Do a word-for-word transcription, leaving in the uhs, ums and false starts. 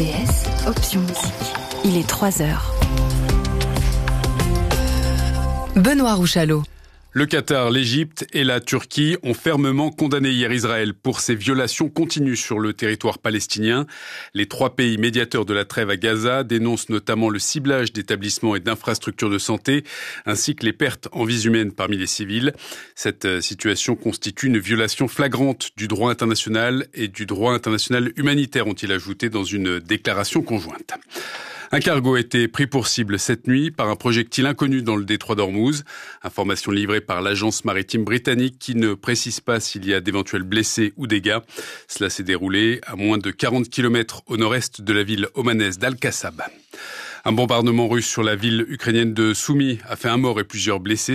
D S, option musique. Il est trois heures. Benoît Rouchalot. Le Qatar, l'Égypte et la Turquie ont fermement condamné hier Israël pour ses violations continues sur le territoire palestinien. Les trois pays médiateurs de la trêve à Gaza dénoncent notamment le ciblage d'établissements et d'infrastructures de santé, ainsi que les pertes en vies humaines parmi les civils. Cette situation constitue une violation flagrante du droit international et du droit international humanitaire, ont-ils ajouté dans une déclaration conjointe. Un cargo a été pris pour cible cette nuit par un projectile inconnu dans le détroit d'Ormuz. Information livrée par l'agence maritime britannique qui ne précise pas s'il y a d'éventuels blessés ou dégâts. Cela s'est déroulé à moins de quarante kilomètres au nord-est de la ville omanaise d'Al-Qassab. Un bombardement russe sur la ville ukrainienne de Soumy a fait un mort et plusieurs blessés.